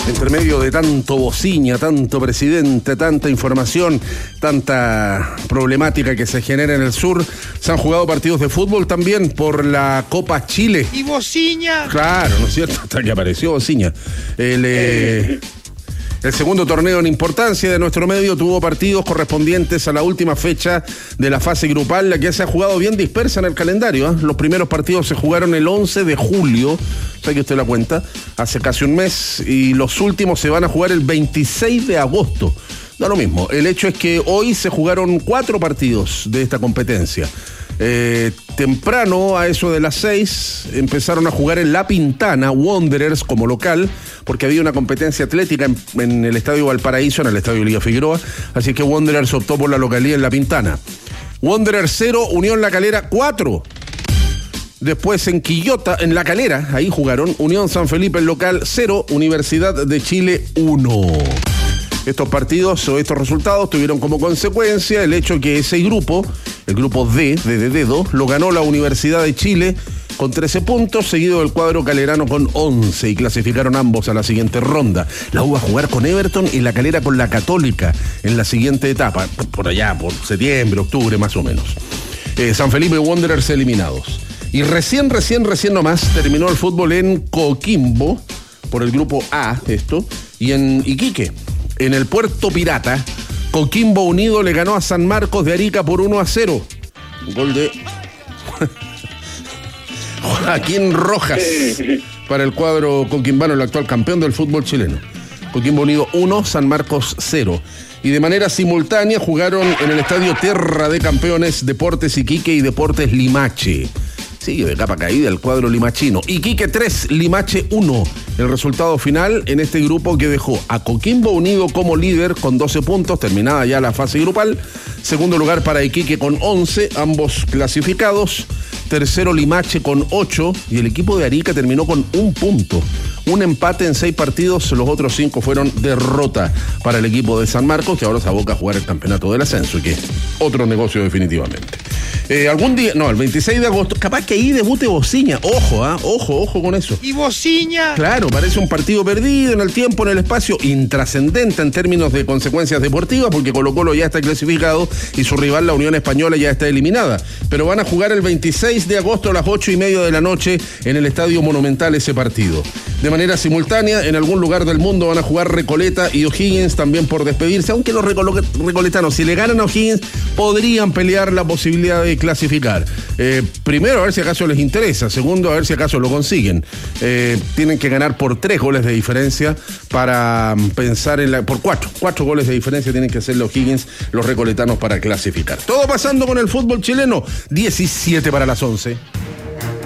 Entre medio de tanto bociña, tanto presidente, tanta información, tanta problemática que se genera en el sur, se han jugado partidos de fútbol también por la Copa Chile. ¿Y bociña? Claro, ¿no es cierto? Hasta que apareció bociña. El segundo torneo en importancia de nuestro medio tuvo partidos correspondientes a la última fecha de la fase grupal, la que se ha jugado bien dispersa en el calendario. Los primeros partidos se jugaron el 11 de julio, saque usted la cuenta, hace casi un mes, y los últimos se van a jugar el 26 de agosto. Da lo mismo, el hecho es que hoy se jugaron 4 partidos de esta competencia. Temprano, a eso de las 6, empezaron a jugar en La Pintana, Wanderers como local, porque había una competencia atlética en el Estadio Valparaíso, en el Estadio Liga Figueroa, así que Wanderers optó por la localidad en La Pintana. Wanderers 0, Unión La Calera 4. Después en Quillota, en La Calera, ahí jugaron Unión San Felipe, el local 0, Universidad de Chile 1. Estos partidos o estos resultados tuvieron como consecuencia el hecho que ese grupo, el grupo D, de dedo, lo ganó la Universidad de Chile con 13 puntos, seguido del cuadro calerano con 11, y clasificaron ambos a la siguiente ronda. La U va a jugar con Everton y La Calera con la Católica en la siguiente etapa, por allá, por septiembre, octubre más o menos. San Felipe y Wanderers eliminados. Y recién nomás terminó el fútbol en Coquimbo, por el grupo A, y en Iquique. En el Puerto Pirata, Coquimbo Unido le ganó a San Marcos de Arica por 1-0. Gol de Joaquín Rojas para el cuadro coquimbano, el actual campeón del fútbol chileno. Coquimbo Unido 1, San Marcos 0. Y de manera simultánea jugaron en el estadio Tierra de Campeones Deportes Iquique y Deportes Limache. Sí, de capa caída el cuadro limachino. Iquique 3, Limache 1. El resultado final en este grupo que dejó a Coquimbo Unido como líder con 12 puntos, terminada ya la fase grupal. Segundo lugar para Iquique con 11, ambos clasificados. Tercero Limache con 8 y el equipo de Arica terminó con 1 punto. Un empate en 6 partidos, los otros 5 fueron derrota para el equipo de San Marcos, que ahora se aboca a jugar el campeonato del ascenso, que es otro negocio definitivamente. Algún día, no, el 26 de agosto, capaz que ahí debute Bociña. Ojo con eso. ¿Y Bociña? Claro, parece un partido perdido en el tiempo, en el espacio, intrascendente en términos de consecuencias deportivas, porque Colo-Colo ya está clasificado y su rival, la Unión Española, ya está eliminada. Pero van a jugar el 26 de agosto a las 8:30 de la noche en el Estadio Monumental ese partido. De manera simultánea, en algún lugar del mundo van a jugar Recoleta y O'Higgins también por despedirse, aunque los recoletanos, si le ganan a O'Higgins, podrían pelear la posibilidad de clasificar. Primero, a ver si acaso les interesa. Segundo, a ver si acaso lo consiguen. Tienen que ganar por 3 goles de diferencia para pensar en por 4 goles de diferencia tienen que hacer los O'Higgins, los recoletanos, para clasificar. Todo pasando con el fútbol chileno. 17 para las 11.